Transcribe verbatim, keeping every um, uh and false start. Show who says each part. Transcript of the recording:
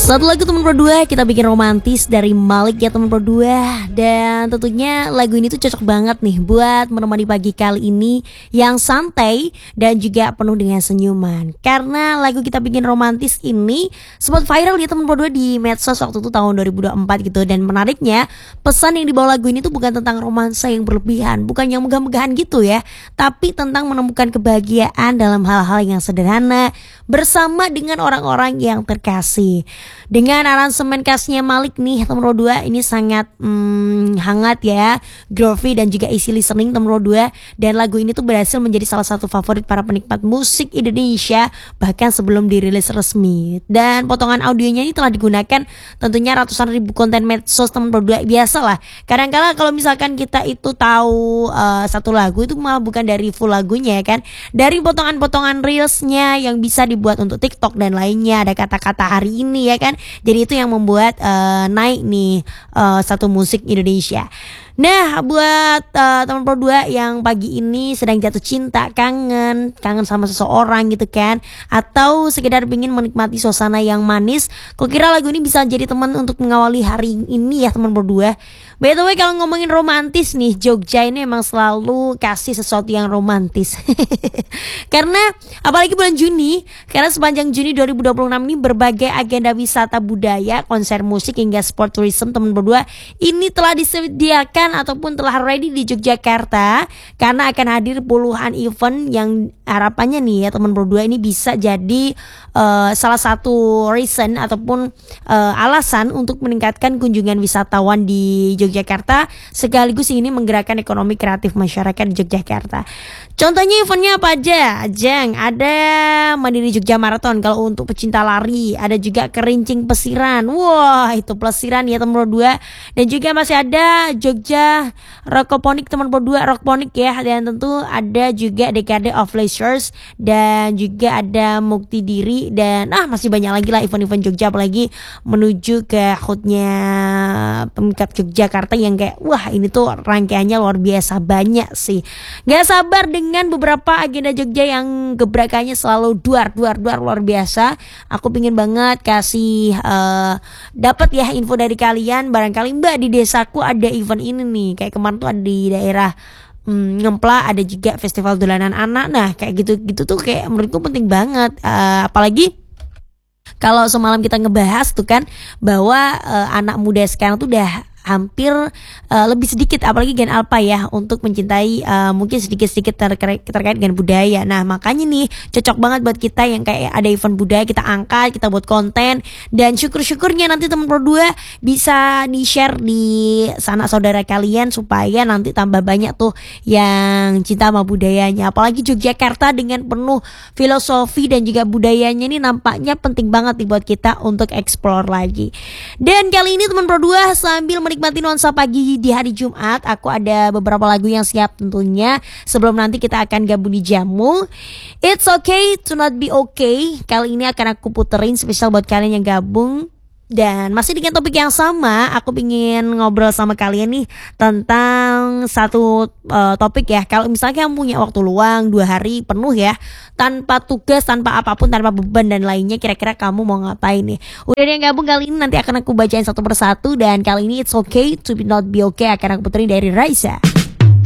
Speaker 1: Satu lagu teman berdua kita bikin romantis dari Malik ya teman berdua. Dan tentunya lagu ini tuh cocok banget nih buat menemani pagi kali ini yang santai dan juga penuh dengan senyuman. Karena lagu kita bikin romantis ini sempat viral ya teman berdua di medsos waktu itu tahun dua ribu dua puluh empat gitu. Dan menariknya pesan yang dibawa lagu ini tuh bukan tentang romansa yang berlebihan, bukan yang megah-megahan gitu ya, tapi tentang menemukan kebahagiaan dalam hal-hal yang sederhana bersama dengan orang-orang yang terkasih. Dengan aransemen khasnya Malik nih teman dua, ini sangat hmm, hangat ya, groovy dan juga easy listening teman dua. Dan lagu ini tuh berhasil menjadi salah satu favorit para penikmat musik Indonesia bahkan sebelum dirilis resmi. Dan potongan audionya ini telah digunakan tentunya ratusan ribu konten medsos teman berdua. Biasalah kadang-kala kalau misalkan kita itu tahu uh, satu lagu itu malah bukan dari full lagunya ya kan, dari potongan-potongan reelsnya yang bisa dibuat untuk TikTok dan lainnya, ada kata-kata hari ini ya kan. Jadi itu yang membuat uh, naik nih uh, satu musik Indonesia. Nah buat uh, teman berdua yang pagi ini sedang jatuh cinta, kangen, kangen sama seseorang gitu kan, atau sekedar ingin menikmati suasana yang manis, kok kira lagu ini bisa jadi teman untuk mengawali hari ini ya teman berdua. By the way kalau ngomongin romantis nih, Jogja ini emang selalu kasih sesuatu yang romantis. Karena apalagi bulan Juni, karena sepanjang Juni dua ribu dua puluh enam ini berbagai agenda wisata budaya, konser musik hingga sport tourism teman berdua ini telah disediakan ataupun telah ready di Yogyakarta, karena akan hadir puluhan event yang harapannya nih ya teman berdua ini bisa jadi uh, salah satu reason ataupun uh, alasan untuk meningkatkan kunjungan wisatawan di Yogyakarta, sekaligus ini menggerakkan ekonomi kreatif masyarakat di Yogyakarta. Contohnya eventnya apa aja? Jeng, ada Mandiri Jogja Marathon kalau untuk pecinta lari, ada juga Kerincing Pesiran, wah itu pelesiran ya teman berdua. Dan juga masih ada Jogja Rokoponik teman berdua, Rockponik ya. Dan tentu ada juga Dekade of Leisures, dan juga ada Mukti Diri, dan ah masih banyak lagi lah event-event Jogja, apalagi menuju ke hutnya Pemkab Yogyakarta yang kayak wah ini tuh rangkaiannya luar biasa banyak sih. Gak sabar dengan beberapa agenda Jogja yang gebrakannya selalu duar duar duar luar biasa. Aku pingin banget kasih uh, dapat ya info dari kalian, barangkali mbak di desaku ada event ini nih, kayak kemarin tuh ada di daerah hmm, Ngempla, ada juga festival dolanan anak. Nah kayak gitu-gitu tuh kayak menurutku penting banget, uh, apalagi kalau semalam kita ngebahas tuh kan bahwa uh, anak muda sekarang tuh udah hampir uh, lebih sedikit, apalagi Gen Alpha ya, untuk mencintai uh, mungkin sedikit-sedikit terkait, terkait dengan budaya. Nah makanya nih cocok banget buat kita yang kayak ada event budaya, kita angkat, kita buat konten, dan syukur-syukurnya nanti teman berdua bisa di-share di sanak saudara kalian supaya nanti tambah banyak tuh yang cinta sama budayanya. Apalagi Yogyakarta dengan penuh filosofi dan juga budayanya ini nampaknya penting banget nih buat kita untuk explore lagi. Dan kali ini teman berdua sambil menikmati nuansa pagi di hari Jumat, aku ada beberapa lagu yang siap tentunya sebelum nanti kita akan gabung di jamu. It's okay to not be okay, kali ini akan aku puterin spesial buat kalian yang gabung. Dan masih dengan topik yang sama, aku ingin ngobrol sama kalian nih tentang satu uh, topik ya. Kalau misalnya kamu punya waktu luang dua hari penuh ya, tanpa tugas, tanpa apapun, tanpa beban dan lainnya, kira-kira kamu mau ngapain nih? Udah ada yang gabung kali ini, nanti akan aku bacain satu persatu. Dan kali ini It's Okay to Not Be Okay akan aku puterin dari Raisa.